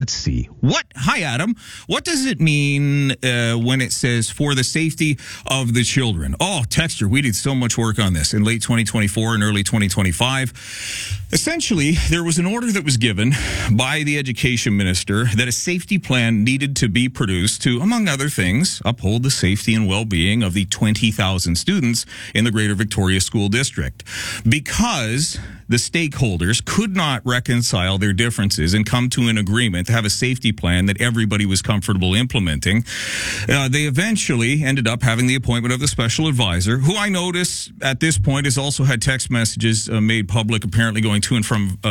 Let's see. Hi, Adam. What does it mean when it says for the safety of the children? Oh, Texture, we did so much work on this in late 2024 and early 2025. Essentially, there was an order that was given by the education minister that a safety plan needed to be produced to, among other things, uphold the safety and well-being of the 20,000 students in the Greater Victoria School District. Because the stakeholders could not reconcile their differences and come to an agreement to have a safety plan that everybody was comfortable implementing, they eventually ended up having the appointment of the special advisor, who I notice at this point has also had text messages made public, apparently going to and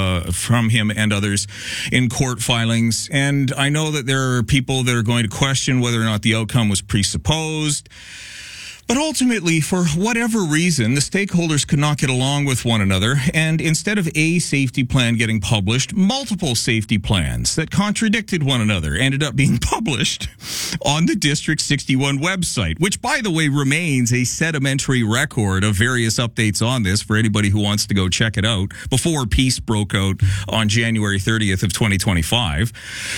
from him and others in court filings. And I know that there are people that are going to question whether or not the outcome was presupposed. But ultimately, for whatever reason, the stakeholders could not get along with one another, and instead of a safety plan getting published, multiple safety plans that contradicted one another ended up being published on the District 61 website, which, by the way, remains a sedimentary record of various updates on this for anybody who wants to go check it out before peace broke out on January 30th of 2025.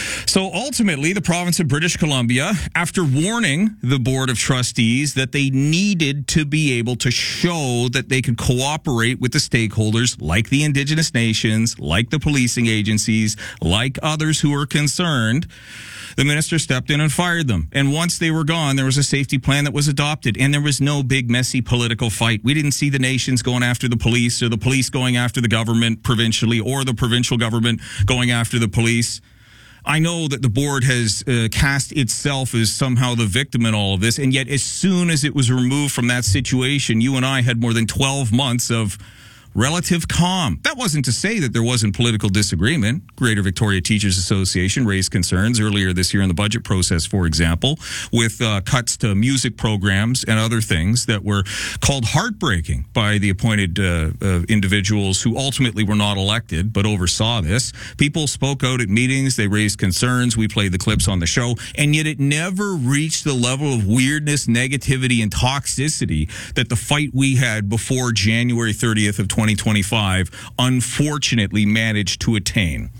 So ultimately, the province of British Columbia, after warning the Board of Trustees that they needed to be able to show that they could cooperate with the stakeholders like the Indigenous nations, like the policing agencies, like others who are concerned, the minister stepped in and fired them. And once they were gone, there was a safety plan that was adopted, and there was no big, messy political fight. We didn't see the nations going after the police or the police going after the government provincially or the provincial government going after the police. I know that the board has cast itself as somehow the victim in all of this, and yet as soon as it was removed from that situation, you and I had more than 12 months of relative calm. That wasn't to say that there wasn't political disagreement. Greater Victoria Teachers Association raised concerns earlier this year in the budget process, for example, with cuts to music programs and other things that were called heartbreaking by the appointed individuals who ultimately were not elected but oversaw this. People spoke out at meetings. They raised concerns. We played the clips on the show, and yet it never reached the level of weirdness, negativity, and toxicity that the fight we had before January 30th of 2025 unfortunately managed to attain.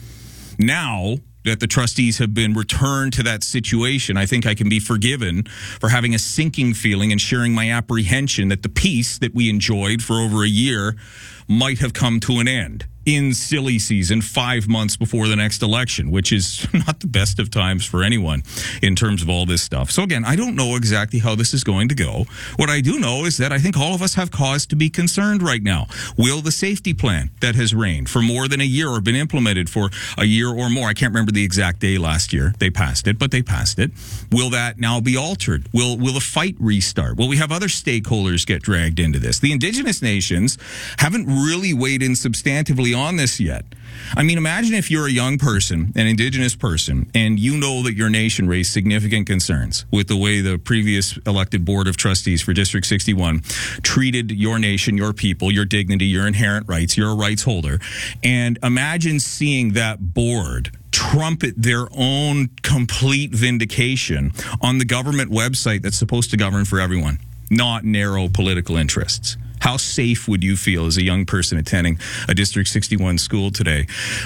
Now that the trustees have been returned to that situation, I think I can be forgiven for having a sinking feeling and sharing my apprehension that the peace that we enjoyed for over a year might have come to an end in silly season 5 months before the next election, which is not the best of times for anyone in terms of all this stuff. So again, I don't know exactly how this is going to go. What I do know is that I think all of us have cause to be concerned right now. Will the safety plan that has reigned for more than a year or been implemented for a year or more, I can't remember the exact day last year they passed it, but they passed it. Will that now be altered? Will the fight restart? Will we have other stakeholders get dragged into this? The Indigenous nations haven't really weighed in substantively on this yet. I mean, imagine if you're a young person, an Indigenous person, and you know that your nation raised significant concerns with the way the previous elected Board of Trustees for District 61 treated your nation, your people, your dignity, your inherent rights. You're a rights holder. And imagine seeing that board trumpet their own complete vindication on the government website that's supposed to govern for everyone, not narrow political interests. How safe would you feel as a young person attending a District 61 school today?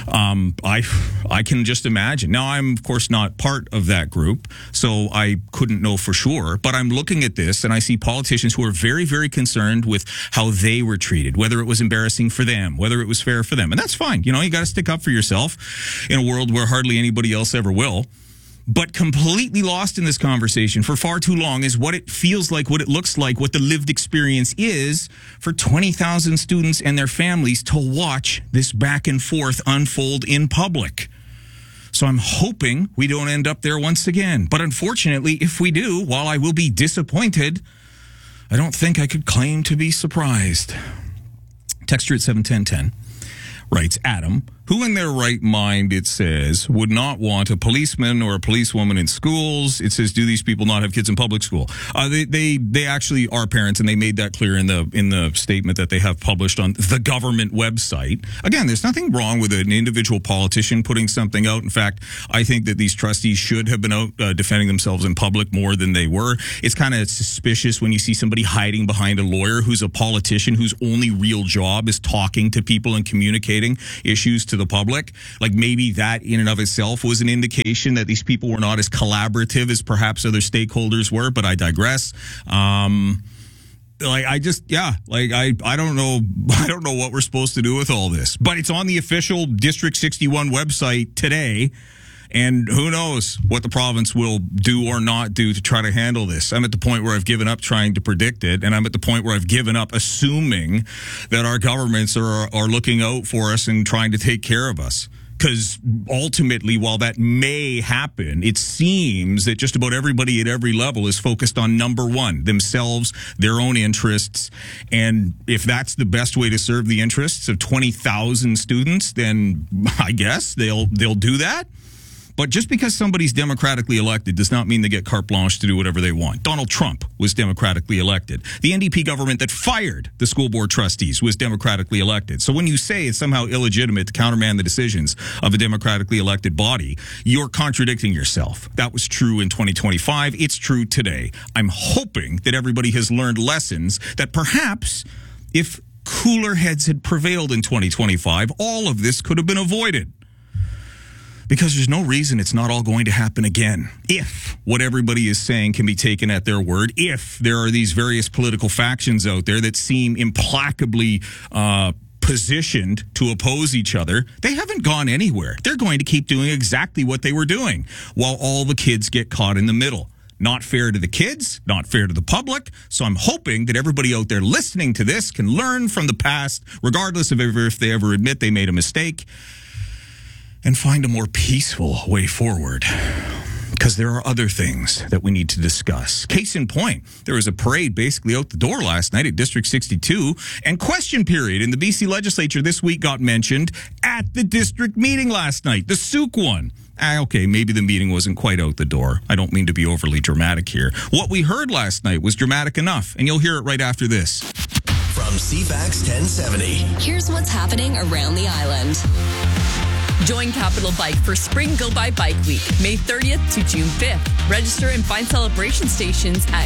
I can just imagine. Now, I'm, of course, not part of that group, so I couldn't know for sure. But I'm looking at this, and I see politicians who are very, very concerned with how they were treated, whether it was embarrassing for them, whether it was fair for them. And that's fine. You know, you got to stick up for yourself in a world where hardly anybody else ever will. But completely lost in this conversation for far too long is what it feels like, what it looks like, what the lived experience is for 20,000 students and their families to watch this back and forth unfold in public. So I'm hoping we don't end up there once again. But unfortunately, if we do, while I will be disappointed, I don't think I could claim to be surprised. Texture at 71010 writes, Adam, who in their right mind, it says, would not want a policeman or a policewoman in schools? It says, do these people not have kids in public school? They actually are parents, and they made that clear in the statement that they have published on the government website. Again, there's nothing wrong with an individual politician putting something out. In fact, I think that these trustees should have been out defending themselves in public more than they were. It's kind of suspicious when you see somebody hiding behind a lawyer who's a politician whose only real job is talking to people and communicating issues to to the public. Like maybe that in and of itself was an indication that these people were not as collaborative as perhaps other stakeholders were, but I digress. I don't know what we're supposed to do with all this, but it's on the official District 61 website today. And who knows what the province will do or not do to try to handle this. I'm at the point where I've given up trying to predict it, and I'm at the point where I've given up assuming that our governments are looking out for us and trying to take care of us. Because ultimately, while that may happen, it seems that just about everybody at every level is focused on number one, themselves, their own interests. And if that's the best way to serve the interests of 20,000 students, then I guess they'll do that. But just because somebody's democratically elected does not mean they get carte blanche to do whatever they want. Donald Trump was democratically elected. The NDP government that fired the school board trustees was democratically elected. So when you say it's somehow illegitimate to countermand the decisions of a democratically elected body, you're contradicting yourself. That was true in 2025. It's true today. I'm hoping that everybody has learned lessons that perhaps if cooler heads had prevailed in 2025, all of this could have been avoided. Because there's no reason it's not all going to happen again. If what everybody is saying can be taken at their word, if there are these various political factions out there that seem implacably positioned to oppose each other, they haven't gone anywhere. They're going to keep doing exactly what they were doing while all the kids get caught in the middle. Not fair to the kids, not fair to the public. So I'm hoping that everybody out there listening to this can learn from the past, regardless of if they ever admit they made a mistake, and find a more peaceful way forward. Because there are other things that we need to discuss. Case in point, there was a parade basically out the door last night at District 62, and question period in the BC legislature this week got mentioned at the district meeting last night, the Souk one. Okay, maybe the meeting wasn't quite out the door. I don't mean to be overly dramatic here. What we heard last night was dramatic enough, and you'll hear it right after this. From CFAX 1070. Here's what's happening around the island. Join Capital Bike for Spring Go By Bike Week, May 30th to June 5th. Register and find celebration stations at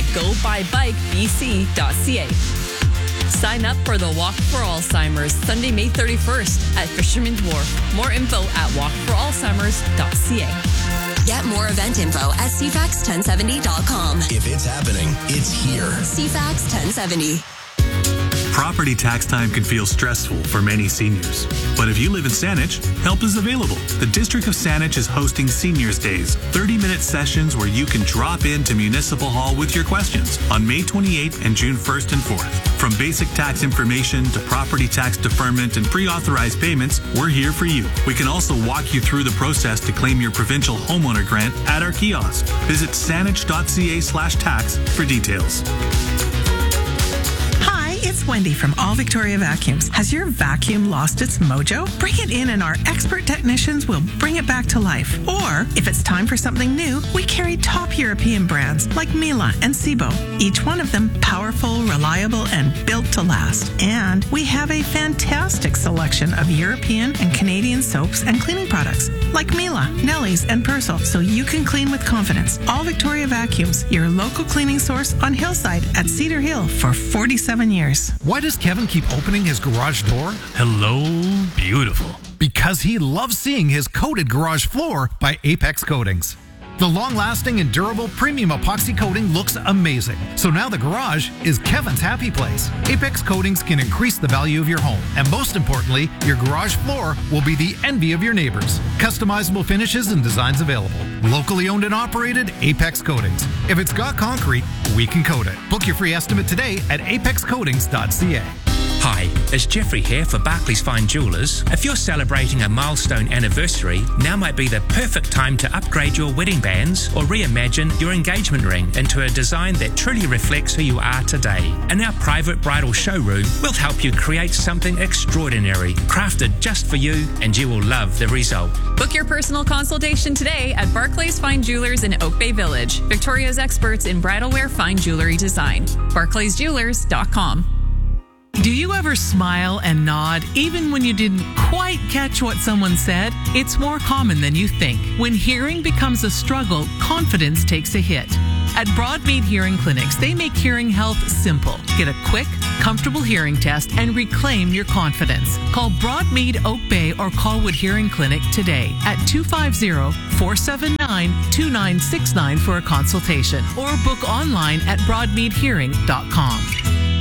gobybikebc.ca. Sign up for the Walk for Alzheimer's, Sunday, May 31st at Fisherman's Wharf. More info at walkforalzheimers.ca. Get more event info at cfax1070.com. If it's happening, it's here. CFAX 1070. Property tax time can feel stressful for many seniors. But if you live in Saanich, help is available. The District of Saanich is hosting Seniors Days, 30-minute sessions where you can drop into Municipal Hall with your questions on May 28th and June 1st and 4th. From basic tax information to property tax deferment and pre-authorized payments, we're here for you. We can also walk you through the process to claim your provincial homeowner grant at our kiosk. Visit saanich.ca/tax for details. It's Wendy from All Victoria Vacuums. Has your vacuum lost its mojo? Bring it in and our expert technicians will bring it back to life. Or, if it's time for something new, we carry top European brands like Miele and Sebo. Each one of them powerful, reliable, and built to last. And we have a fantastic selection of European and Canadian soaps and cleaning products like Miele, Nelly's, and Persil, so you can clean with confidence. All Victoria Vacuums, your local cleaning source on Hillside at Cedar Hill for 47 years. Why does Kevin keep opening his garage door? Hello, beautiful. Because he loves seeing his coated garage floor by Apex Coatings. The long-lasting and durable premium epoxy coating looks amazing. So now the garage is Kevin's happy place. Apex Coatings can increase the value of your home. And most importantly, your garage floor will be the envy of your neighbors. Customizable finishes and designs available. Locally owned and operated, Apex Coatings. If it's got concrete, we can coat it. Book your free estimate today at apexcoatings.ca. Hi, it's Jeffrey here for Barclays Fine Jewellers. If you're celebrating a milestone anniversary, now might be the perfect time to upgrade your wedding bands or reimagine your engagement ring into a design that truly reflects who you are today. In our private bridal showroom, we'll help you create something extraordinary, crafted just for you, and you will love the result. Book your personal consultation today at Barclays Fine Jewelers in Oak Bay Village, Victoria's experts in bridal wear fine jewelry design. BarclaysJewelers.com. Do you ever smile and nod even when you didn't quite catch what someone said? It's more common than you think. When hearing becomes a struggle, confidence takes a hit. At Broadmead Hearing Clinics, they make hearing health simple. Get a quick, comfortable hearing test and reclaim your confidence. Call Broadmead Oak Bay or Colwood Hearing Clinic today at 250-479-2969 for a consultation or book online at broadmeadhearing.com.